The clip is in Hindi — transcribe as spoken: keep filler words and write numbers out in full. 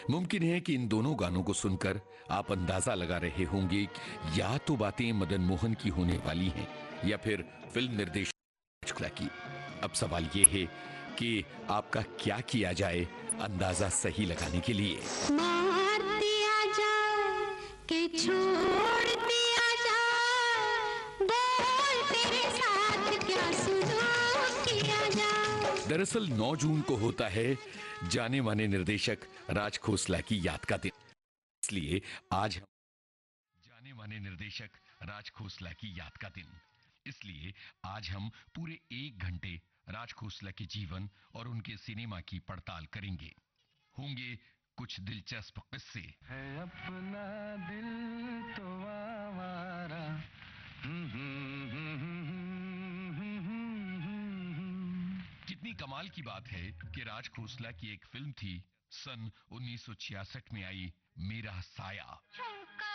मुमकिन है कि इन दोनों गानों को सुनकर आप अंदाजा लगा रहे होंगे कि या तो बातें मदन मोहन की होने वाली हैं या फिर फिल्म निर्देशक शुक्ला की। अब सवाल यह है कि आपका क्या किया जाए अंदाजा सही लगाने के लिए। मार दिया जाए कि छोड़ दिया जाए, बोल तेरे साथ क्या सुलूक किया जाए। दरअसल नौ जून को होता है जाने माने निर्देशक राज खोसला की याद का दिन। इसलिए आज हम जाने माने निर्देशक राज खोसला की याद का दिन इसलिए आज हम पूरे एक घंटे राज खोसला के जीवन और उनके सिनेमा की पड़ताल करेंगे। होंगे कुछ दिलचस्प किस्से। है अपना दिल तो आवारा। कितनी कमाल की बात है कि राज खोसला की एक फिल्म थी सन उन्नीस सौ छियासठ में आई मेरा साया।